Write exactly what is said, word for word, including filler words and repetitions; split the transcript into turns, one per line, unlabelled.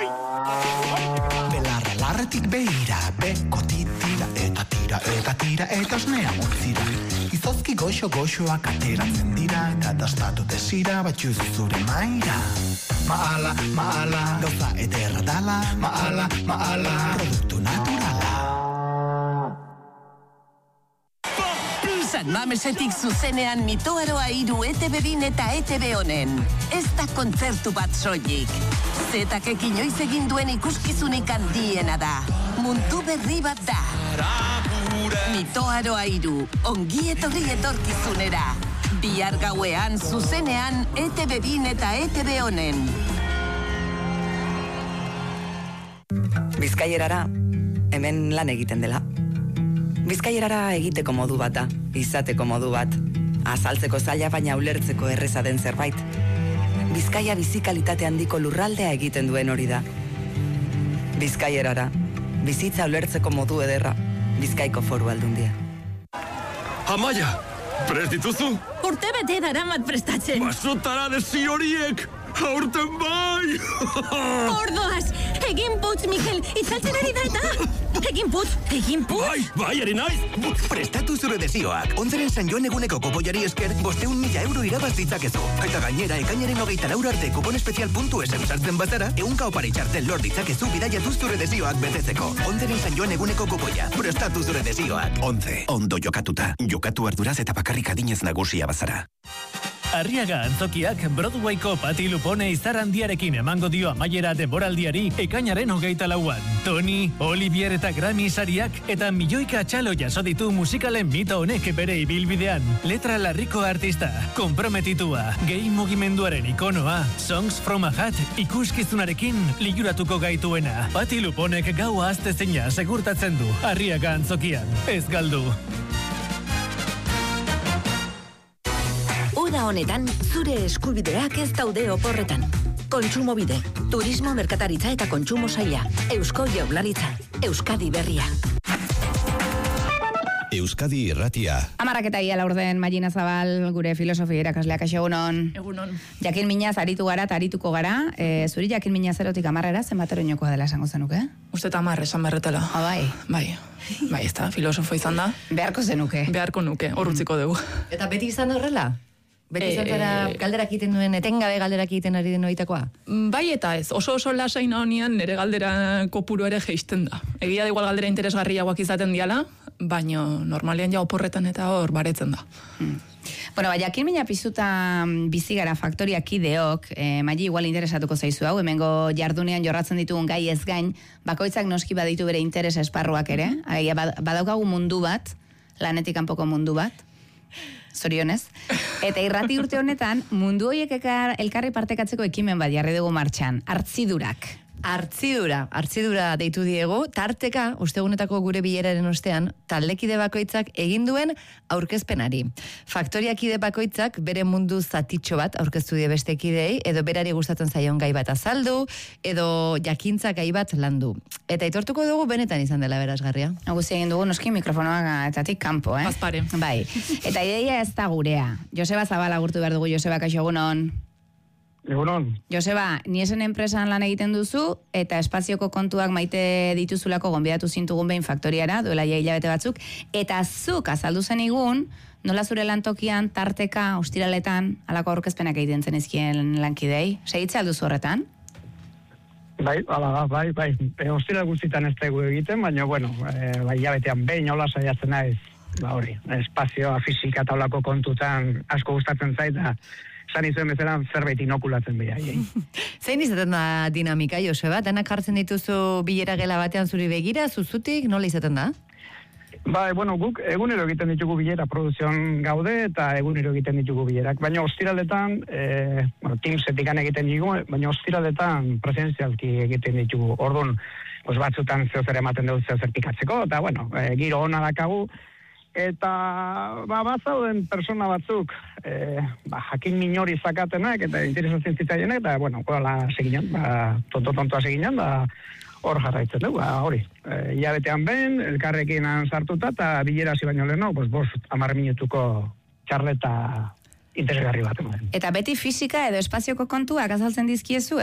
Belarra larretik behira, beko titira, eta tira, eta tira, eta osnea montzira. Izozki goxo-goxoak ateratzen dira, eta dastatu desira, batxuz zure maira. Maala, maala, gauza ederra dala, maala, maala, produktu naturala.
San Mamesetik zuzenean Mitoaroa hiru E T B bin eta E T B honen. Ez da kontzertu bat soilik. Zetakek inoiz egin duen ikuskizunik handiena da. Mundu berri bat da. Mitoaroa hiru, ongi etorri etorkizunera. Bihar gauean zuzenean E T B bin eta E T B honen.
Bizkaierara, hemen lan egiten dela. Bizkaierara egiteko modu bat da, izateko modu bat, azaltzeko zaila baina ulertzeko erreza den zerbait. Bizkaia bizikalitate handiko lurraldea egiten duen hori da. Bizkaierara, bizitza ulertzeko modu ederra, Bizkaiko Foru Aldundia.
Amaia, prest dituzu?
Urte bete daramat prestatzen.
Basotara desi horiek, aurten bai!
Ordoaz, egin putz, Mikel, itzaltzen ari da eta... Egin putz, egin putz!
Bai, bai, ari naiz!
Prestatu zure desioak. Onzeren San Joan eguneko kopoiari esker, bosteun mila euro irabaz ditzakezu. Eta gainera, ekainaren hogeita laur arte kupon espezial puntu esen sartzen bazara, eunka opari txartel lor ditzakezu bidaiatuz zure desioak betetzeko. Onzeren San Joan eguneko kopoia. Prestatu zure desioak. Onze, ondo jokatuta. Jokatu arduraz eta bakarrik adinez nagusia bazara.
Arriaga Antzokiak Broadwayko Pati Lupone izar handiarekin emango dio amaiera denboraldiari ekainaren hogeita lauan. Tony, Olivier eta Grammy sariak eta milioika txalo jaso ditu musikalen mito honek bere ibilbidean. Letra larriko artista, konprometitua, gay mugimenduaren ikonoa, Songs from a Hat ikuskizunarekin liguratuko gaituena. Pati Luponek gaua aztezeina segurtatzen du Arriaga Antzokian. Ez galdu.
Uda honetan, zure eskubideak ez daude oporretan. Kontsumobide, turismo, merkataritza eta kontsumo saila. Eusko Jaurlaritza, Euskadi Berria.
Euskadi Irratia.
Amarak eta ia laurden Magina Zabal, gure filosofia irakasleak egunon.
Egunon.
Jakin minaz aritu gara eta arituko gara. E, zuri jakin minaz erotik amarrera, zenbatero inokoa dela esango zenuke?
Uste eta amarre esan berretela.
Ah, bai?
Bai. Bai, ez da, filosofo izan da.
Beharko zenuke.
Beharko nuke, horrutziko dugu.
Eta beti izan da horrela? Beti izan zara galderak egiten duen, etengabe galderak egiten ari den horitakoa?
Bai eta ez, oso oso lasain honian nire galdera kopuru ere geisten da. Egia da igual galdera interesgarriagoak izaten diala, baina normalean ja oporretan eta hor baretzen da.
Hmm. Bueno, ba, jakin mina piztuta bizigara faktoriak ideok, eh, maili igual interesatuko zaizu hau, hemengo jardunean jorratzen ditugun gai ez gain, bakoitzak noski baditu bere interes esparruak ere, agia, badaukagu mundu bat, lanetik kanpoko mundu bat, zorionez. Eta irrati urte honetan, mundu horiek elkarri partekatzeko ekimen bat jarri dugu martxan, hartzidurak.
Hartzidura, hartzidura deitu diegu, tarteka, ostegunetako gure bileraren ostean, taldekide bakoitzak egin duen aurkezpenari. Faktoriakide bakoitzak bere mundu zatitxo bat aurkeztu die beste kidei, edo berari gustatzen zaion gai bat azaldu, edo jakintza gai bat landu. Eta aitortuko dugu benetan izan dela berazgarria.
Aguzi egin dugu noski mikrofonoa etatik kanpo, eh?
Bazpare.
Bai. Eta ideia ez da gurea. Joseba Zabala gurtu behar dugu, Joseba, kaixo egunon.
Egunon.
Joseba, niesen enpresan lan egiten duzu, eta espazioko kontuak maite dituzulako gonbidatu zintugun behin faktoriara, duela ja hilabete batzuk, eta zuk azaldu zen igun, nola zure lantokian, tarteka, ostiraletan, alako aurkezpenak egiten zenizkien lankidei. Segitze alduzu horretan?
Bai, ala, bai, bai. E, ostira guztitan ez dugu egiten, baina, bueno, e, bai, hilabetean behin hola saiatzen naiz, ba hori, espazioa, fisika eta olako kontutan asko gustatzen zait, da, zan izuen bezala zerbait inokulatzen behar.
Zein izaten da dinamika, Joseba? Denak jartzen dituzu bilera gela batean zuri begira, zuzutik, nola izaten da?
Ba, bueno, guk egunero egiten ditugu bilera, produzion gaude eta egunero egiten ditugu bilerak. Baina ostiraletan, e, bueno, Teamsetik egiten ditugu, baina ostiraletan presentzialki egiten ditugu. Orduan, pues batzutan zeo zer ematen dugu zeo zer pikatzeko, eta bueno, e, giro hona dakagu. Eta, ba, bazauden persona batzuk, e, ba, jakin minori zakatenak, eta interesatzen zitzaienek, eta, bueno, koala seginan, ba, tonto-tontoa seginan, ba, hor jarraitzen dugu, ba, hori. E, hilabetean behin, elkarrekin sartuta, eta bilera hasi baino leheno, pues, bost, hamar minutuko txarleta interesgarri bat.
Eta beti fisika edo espazioko kontuak azaltzen dizkiezu,